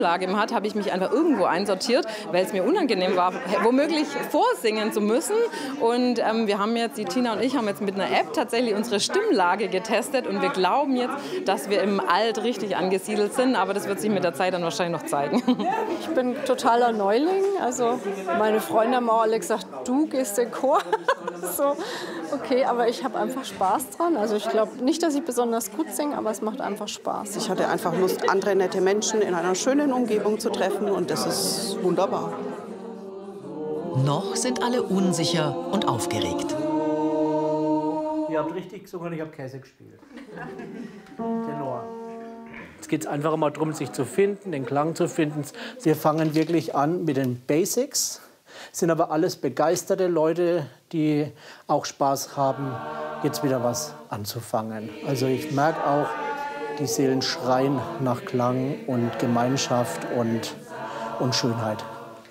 Lage hat, habe ich mich einfach irgendwo einsortiert, weil es mir unangenehm war, womöglich vorsingen zu müssen. Und wir haben jetzt, die Tina und ich haben jetzt mit einer App tatsächlich unsere Stimmlage getestet und wir glauben jetzt, dass wir im Alt richtig angesiedelt sind, aber das wird sich mit der Zeit dann wahrscheinlich noch zeigen. Ich bin totaler Neuling, also meine Freunde haben auch alle gesagt, du gehst in den Chor. So, okay, aber ich habe einfach Spaß dran. Also ich glaube nicht, dass ich besonders gut singe, aber es macht einfach Spaß. Ich hatte einfach Lust, andere nette Menschen in einer schönen Umgebung zu treffen und das ist wunderbar. Noch sind alle unsicher und aufgeregt. Ihr habt richtig gesungen, ich habe Käse gespielt. Tenor. Jetzt geht es einfach mal darum, sich zu finden, den Klang zu finden. Wir fangen wirklich an mit den Basics, sind aber alles begeisterte Leute, die auch Spaß haben, jetzt wieder was anzufangen. Also ich merke auch, die Seelen schreien nach Klang und Gemeinschaft und Schönheit.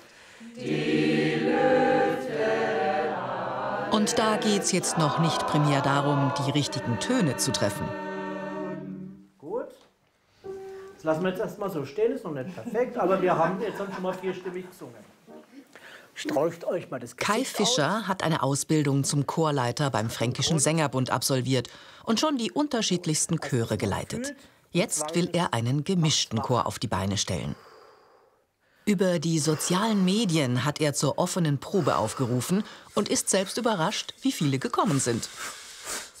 Und da geht's jetzt noch nicht primär darum, die richtigen Töne zu treffen. Gut. Das lassen wir jetzt erst mal so stehen, ist noch nicht perfekt, aber wir haben jetzt schon mal vierstimmig gesungen. Streucht euch mal das Gesicht Kai Fischer aus. hat eine Ausbildung zum Chorleiter beim Fränkischen Sängerbund absolviert und schon die unterschiedlichsten Chöre geleitet. Jetzt will er einen gemischten Chor auf die Beine stellen. Über die sozialen Medien hat er zur offenen Probe aufgerufen und ist selbst überrascht, wie viele gekommen sind.